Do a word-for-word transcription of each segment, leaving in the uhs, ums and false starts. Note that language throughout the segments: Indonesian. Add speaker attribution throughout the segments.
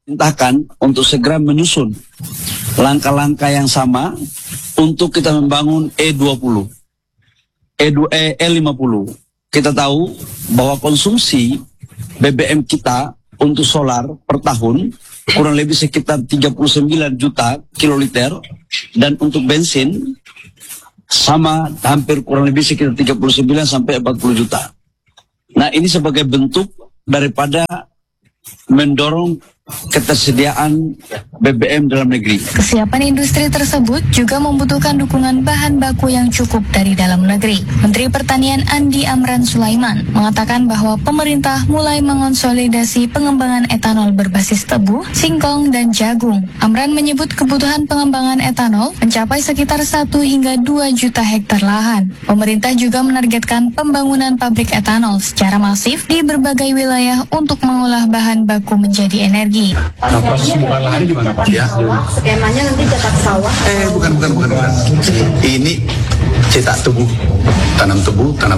Speaker 1: Perintahkan untuk segera menyusun langkah-langkah yang sama untuk kita membangun E dua puluh, E lima puluh. Kita tahu bahwa konsumsi B B M kita untuk solar per tahun kurang lebih sekitar tiga puluh sembilan juta kiloliter, dan untuk bensin sama hampir kurang lebih sekitar tiga puluh sembilan sampai empat puluh juta. Nah, ini sebagai bentuk daripada mendorong ketersediaan B B M dalam negeri.
Speaker 2: Kesiapan industri tersebut juga membutuhkan dukungan bahan baku yang cukup dari dalam negeri. Menteri Pertanian Andi Amran Sulaiman mengatakan bahwa pemerintah mulai mengonsolidasi pengembangan etanol berbasis tebu, singkong, dan jagung. Amran menyebut kebutuhan pengembangan etanol mencapai sekitar satu hingga dua juta hektar lahan. Pemerintah juga menargetkan pembangunan pabrik etanol secara masif di berbagai wilayah untuk mengolah bahan baku menjadi energi.
Speaker 3: Nah, proses pembukaan lahan gimana Pak? Ya.
Speaker 4: Skemanya nanti cetak sawah.
Speaker 3: Eh, bukan, bukan, bukan, bukan. Ini cetak tebu, tanam tebu, tanam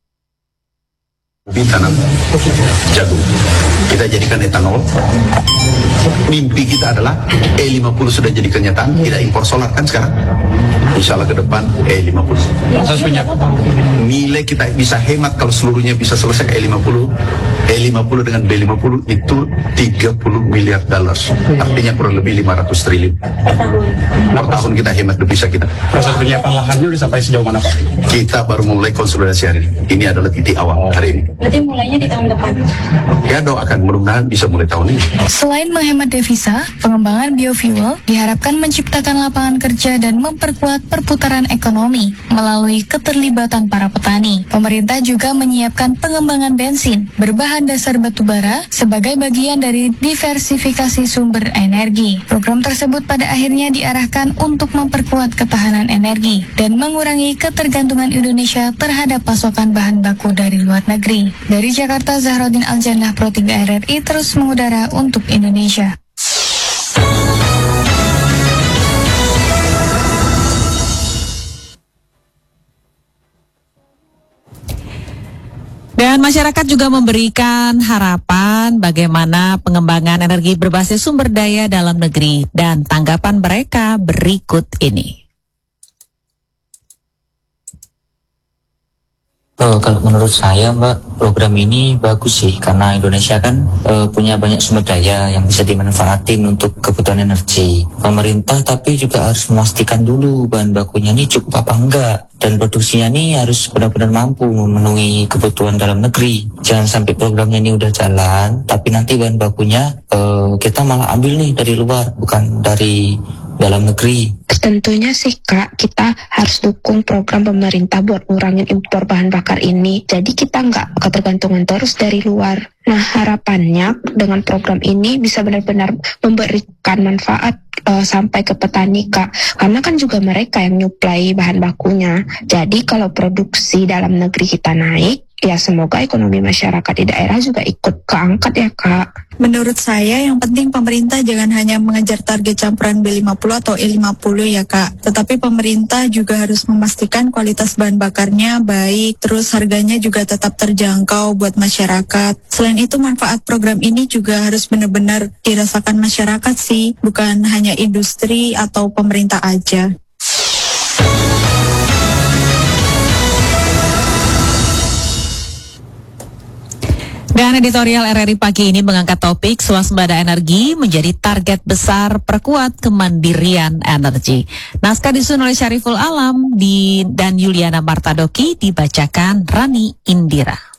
Speaker 3: ubi, tanam jagung. Kita jadikan etanol. Mimpi kita adalah E lima puluh sudah jadi kenyataan. Kita impor solar kan sekarang. Insya Allah ke depan E lima puluh. Nilai kita bisa hemat kalau seluruhnya bisa selesai E lima puluh. E lima puluh dengan B lima puluh itu tiga puluh miliar dolar. Artinya kurang lebih lima ratus triliun. Per tahun kita hemat devisa kita.
Speaker 5: Proses penyiapan lahannya sudah sampai sejauh mana Pak?
Speaker 3: Kita baru mulai konsolidasi hari ini. Ini adalah titik awal hari ini.
Speaker 4: Berarti mulainya di tahun depan.
Speaker 3: Ya, doakan mudah-mudahan bisa mulai tahun ini.
Speaker 2: Selain menghemat devisa, pengembangan biofuel diharapkan menciptakan lapangan kerja dan memperkuat perputaran ekonomi melalui keterlibatan para petani. Pemerintah juga menyiapkan pengembangan bensin berbahan dasar batu bara sebagai bagian dari diversifikasi sumber energi. Program tersebut pada akhirnya diarahkan untuk memperkuat ketahanan energi dan mengurangi ketergantungan Indonesia terhadap pasokan bahan baku dari luar negeri. Dari Jakarta, Zahraudin Aljannah, Pro tiga R R I terus mengudara untuk Indonesia.
Speaker 6: Dan masyarakat juga memberikan harapan bagaimana pengembangan energi berbasis sumber daya dalam negeri, dan tanggapan mereka berikut ini.
Speaker 7: Oh, kalau menurut saya Mbak, program ini bagus sih karena Indonesia kan e, punya banyak sumber daya yang bisa dimanfaatin untuk kebutuhan energi. Pemerintah tapi juga harus memastikan dulu bahan bakunya ini cukup apa enggak, dan produksinya ini harus benar-benar mampu memenuhi kebutuhan dalam negeri. Jangan sampai programnya ini udah jalan tapi nanti bahan bakunya e, kita malah ambil nih dari luar, bukan dari dalam negeri.
Speaker 8: Tentunya sih Kak, kita harus dukung program pemerintah buat ngurangin impor bahan bakar ini. Jadi kita nggak ketergantungan terus dari luar. Nah, harapannya dengan program ini bisa benar-benar memberikan manfaat uh, sampai ke petani Kak. Karena kan juga mereka yang nyuplai bahan bakunya. Jadi kalau produksi dalam negeri kita naik, ya semoga ekonomi masyarakat di daerah juga ikut keangkat ya Kak.
Speaker 9: Menurut saya yang penting pemerintah jangan hanya mengejar target campuran B lima puluh atau E lima puluh ya Kak, tetapi pemerintah juga harus memastikan kualitas bahan bakarnya baik, terus harganya juga tetap terjangkau buat masyarakat. Selain itu manfaat program ini juga harus benar-benar dirasakan masyarakat sih, bukan hanya industri atau pemerintah aja.
Speaker 6: Dan editorial R R I pagi ini mengangkat topik swasembada energi menjadi target besar perkuat kemandirian energi. Naskah disusun oleh Syariful Alam di, dan Yuliana Martadoki, dibacakan Rani Indira.